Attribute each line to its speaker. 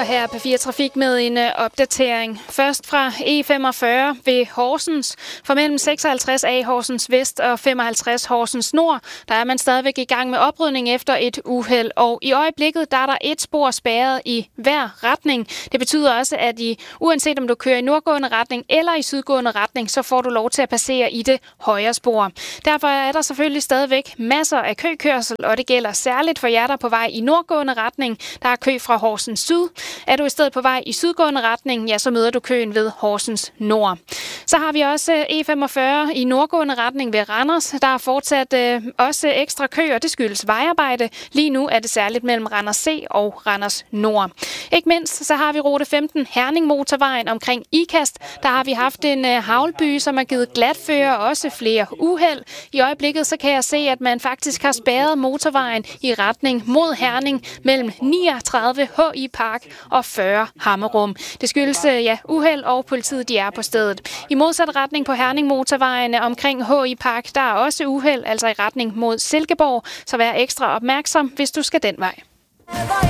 Speaker 1: Og her er P4 Trafik med en opdatering. Først fra E45 ved Horsens. For mellem 56A Horsens Vest og 55 Horsens Nord, der er man stadigvæk i gang med oprydning efter et uheld. Og i øjeblikket der er der et spor spærret i hver retning. Det betyder også, at uanset om du kører i nordgående retning eller i sydgående retning, så får du lov til at passere i det højre spor. Derfor er der selvfølgelig stadigvæk masser af køkørsel, og det gælder særligt for jer, der er på vej i nordgående retning. Der er kø fra Horsens Syd. Er du i stedet på vej i sydgående retning, ja, så møder du køen ved Horsens Nord. Så har vi også E45 i nordgående retning ved Randers. Der er fortsat også ekstra kø, og det skyldes vejarbejde. Lige nu er det særligt mellem Randers C og Randers Nord. Ikke mindst så har vi rute 15 Herning Motorvejen omkring Ikast. Der har vi haft en haglbyge, som har givet glatføre og også flere uheld. I øjeblikket så kan jeg se, at man faktisk har spærret motorvejen i retning mod Herning mellem 39 HI Park og 40 Hammerum. Det skyldes uheld, og politiet de er på stedet. I modsat retning på Herning Motorvejene omkring HI Park, der er også uheld, altså i retning mod Silkeborg, så vær ekstra opmærksom, hvis du skal den vej.